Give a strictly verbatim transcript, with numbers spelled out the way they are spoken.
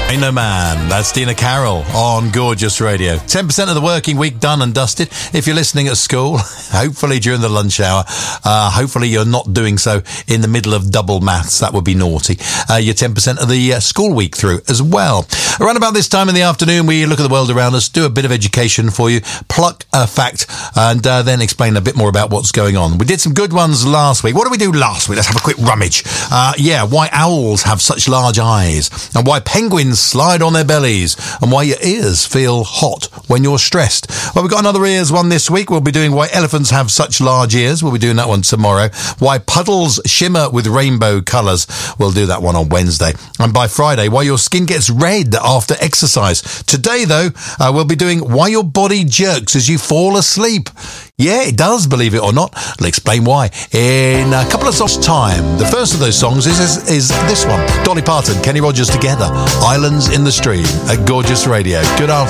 Ain't No Man. That's Dina Carroll on Gorgeous Radio. ten percent of the working week done and dusted. If you're listening at school, hopefully during the lunch hour, uh, hopefully you're not doing so in the middle of double maths. That would be naughty. Uh, you're ten percent of the uh, school week through as well. Around about this time in the afternoon, we look at the world around us, do a bit of education for you, pluck a fact, and uh, then explain a bit more about what's going on. We did some good ones last week. What did we do last week? Let's have a quick rummage. Uh, yeah, why owls have such large eyes, and why penguins slide on their bellies, and why your ears feel hot when you're stressed. Well, we've got another ears one this week. We'll be doing why elephants have such large ears. We'll be doing that one tomorrow. Why puddles shimmer with rainbow colours. We'll do that one on Wednesday. And by Friday, why your skin gets red after exercise. Today, though, uh, we'll be doing why your body jerks as you fall asleep. Yeah, it does, believe it or not. I'll explain why in a couple of songs' time. The first of those songs is, is, is this one. Dolly Parton, Kenny Rogers together. Islands in the Stream at Gorgeous Radio. Good afternoon.